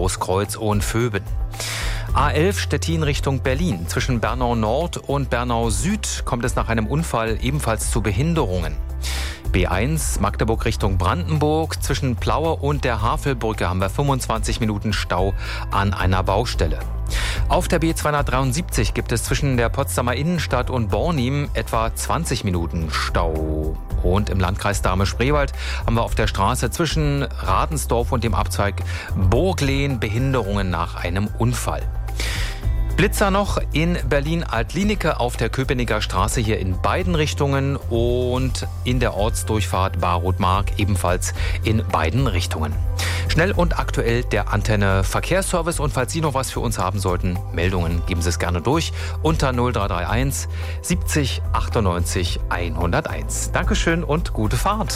Großkreuz und Vöben. A11 Stettin Richtung Berlin. Zwischen Bernau Nord und Bernau Süd kommt es nach einem Unfall ebenfalls zu Behinderungen. B1 Magdeburg Richtung Brandenburg. Zwischen Plaue und der Havelbrücke haben wir 25 Minuten Stau an einer Baustelle. Auf der B273 gibt es zwischen der Potsdamer Innenstadt und Bornim etwa 20 Minuten Stau. Und im Landkreis Dahme-Spreewald haben wir auf der Straße zwischen Ravensdorf und dem Abzweig Burglehn Behinderungen nach einem Unfall. Blitzer noch in Berlin-Altlinike auf der Köpenicker Straße hier in beiden Richtungen und in der Ortsdurchfahrt Baruth-Mark ebenfalls in beiden Richtungen. Schnell und aktuell der Antenne Verkehrsservice, und falls Sie noch was für uns haben sollten, Meldungen, geben Sie es gerne durch unter 0331 70 98 101. Dankeschön und gute Fahrt.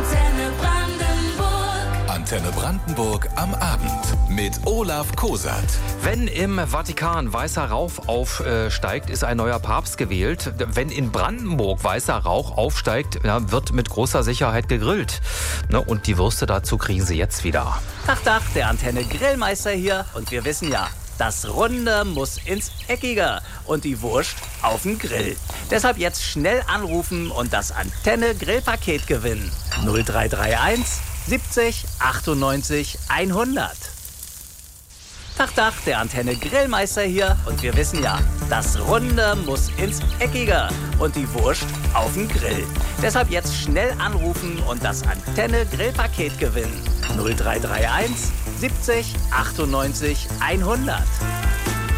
Antenne Brandenburg am Abend mit Olaf Kosat. Wenn im Vatikan weißer Rauch aufsteigt, ist ein neuer Papst gewählt. Wenn in Brandenburg weißer Rauch aufsteigt, wird mit großer Sicherheit gegrillt. Und die Würste dazu kriegen Sie jetzt wieder. Tag, der Antenne Grillmeister hier. Und wir wissen ja, das Runde muss ins Eckige und die Wurst auf den Grill. Deshalb jetzt schnell anrufen und das Antenne Grillpaket gewinnen. 0331 70 98 100. Tag, der Antenne Grillmeister hier. Und wir wissen ja, das Runde muss ins Eckige und die Wurst auf den Grill. Deshalb jetzt schnell anrufen und das Antenne Grillpaket gewinnen. 0331 70 98 100.